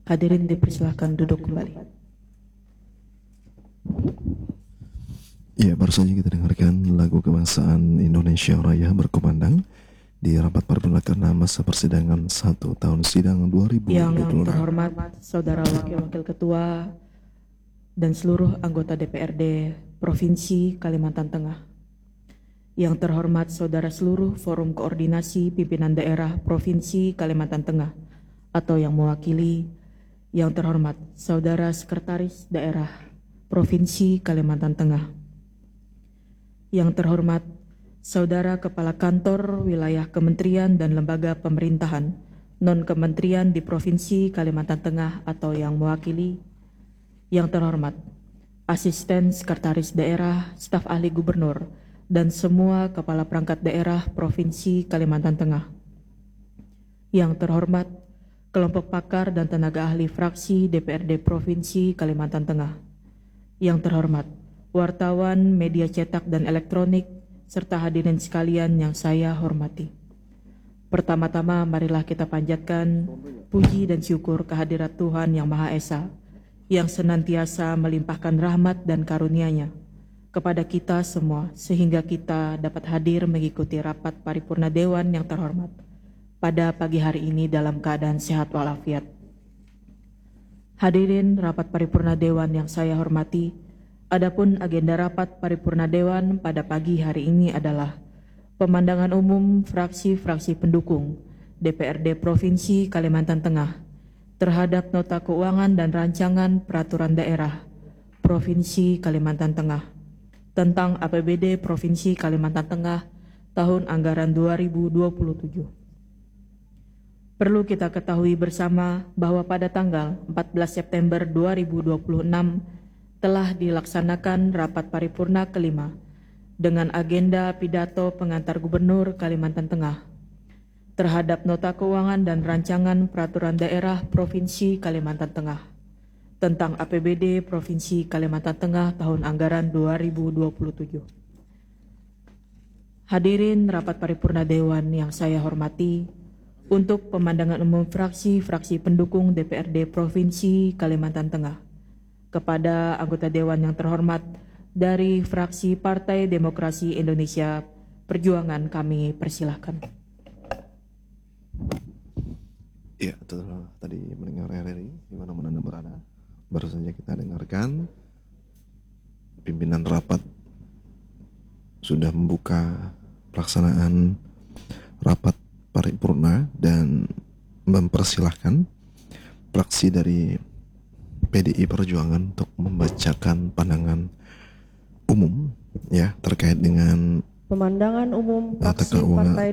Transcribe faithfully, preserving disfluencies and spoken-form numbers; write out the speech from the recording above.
Hadirin dipersilahkan duduk kembali. Ya, baru saja kita dengarkan lagu kebangsaan Indonesia Raya berkumandang di rapat paripurna keenam masa persidangan satu tahun sidang dua ribu dua puluh enam. Yang terhormat Saudara Wakil-Wakil Ketua dan seluruh anggota D P R D Provinsi Kalimantan Tengah. Yang terhormat Saudara seluruh Forum Koordinasi Pimpinan Daerah Provinsi Kalimantan Tengah atau yang mewakili. Yang terhormat Saudara Sekretaris Daerah Provinsi Kalimantan Tengah. Yang terhormat Saudara Kepala Kantor Wilayah Kementerian dan Lembaga Pemerintahan non-kementerian di Provinsi Kalimantan Tengah atau yang mewakili. Yang terhormat Asisten Sekretaris Daerah, Staf Ahli Gubernur, dan semua Kepala Perangkat Daerah Provinsi Kalimantan Tengah. Yang terhormat Kelompok Pakar dan Tenaga Ahli Fraksi D P R D Provinsi Kalimantan Tengah. Yang terhormat wartawan, media cetak dan elektronik, serta hadirin sekalian yang saya hormati. Pertama-tama marilah kita panjatkan puji dan syukur kehadirat Tuhan Yang Maha Esa, yang senantiasa melimpahkan rahmat dan karunia-Nya kepada kita semua, sehingga kita dapat hadir mengikuti rapat paripurna Dewan yang terhormat pada pagi hari ini dalam keadaan sehat walafiat. Hadirin rapat paripurna Dewan yang saya hormati, adapun agenda rapat paripurna Dewan pada pagi hari ini adalah pemandangan umum fraksi-fraksi pendukung D P R D Provinsi Kalimantan Tengah terhadap nota keuangan dan rancangan peraturan daerah Provinsi Kalimantan Tengah tentang A P B D Provinsi Kalimantan Tengah tahun anggaran dua ribu dua puluh tujuh. Perlu kita ketahui bersama bahwa pada tanggal empat belas September dua ribu dua puluh enam telah dilaksanakan rapat paripurna kelima dengan agenda pidato pengantar Gubernur Kalimantan Tengah terhadap nota keuangan dan rancangan peraturan daerah Provinsi Kalimantan Tengah tentang A P B D Provinsi Kalimantan Tengah tahun anggaran dua ribu dua puluh tujuh. Hadirin rapat paripurna Dewan yang saya hormati, untuk pemandangan umum fraksi-fraksi pendukung D P R D Provinsi Kalimantan Tengah, kepada anggota Dewan yang terhormat dari fraksi Partai Demokrasi Indonesia Perjuangan kami persilahkan. Ya, setelah tadi mendengar R R I di mana-mana Anda berada, baru saja kita dengarkan pimpinan rapat sudah membuka pelaksanaan rapat paripurna dan mempersilahkan fraksi dari P D I Perjuangan untuk membacakan pandangan umum ya terkait dengan pemandangan umum tata fraksi keuangan Partai